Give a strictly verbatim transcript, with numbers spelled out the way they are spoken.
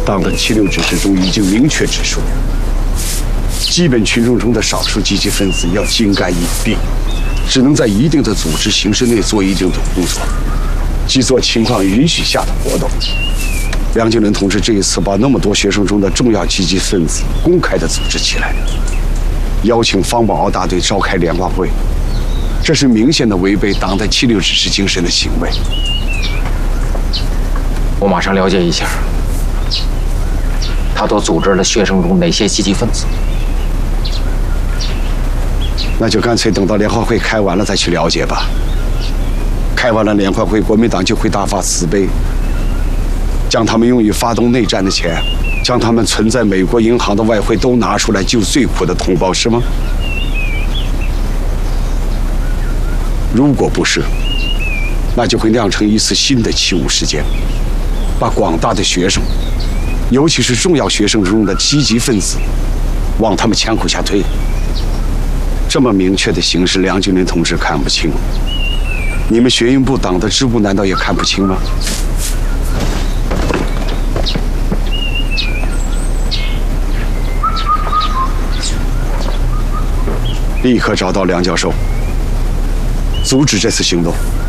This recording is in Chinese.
党的七六指示中已经明确指出，基本群众中的少数积极分子要精干隐蔽，只能在一定的组织形式内做一定的工作，即做情况允许下的活动。梁经纶同志这一次把那么多学生中的重要积极分子公开地组织起来，邀请方宝鳌大队召开联欢会，这是明显的违背党的七六指示精神的行为。 我马上了解一下，他都组织了学生中哪些积极分子？ 那就干脆等到联欢会开完了再去了解吧。开完了联欢会，国民党就会大发慈悲，将他们用于发动内战的钱，将他们存在美国银行的外汇都拿出来救最苦的同胞，是吗？如果不是，那就会酿成一次新的欺侮事件，把广大的学生，尤其是重要学生中的积极分子，往他们枪口下推。这么明确的形势，梁经纶同志看不清，你们学运部党的支部难道也看不清吗？立刻找到梁教授，阻止这次行动。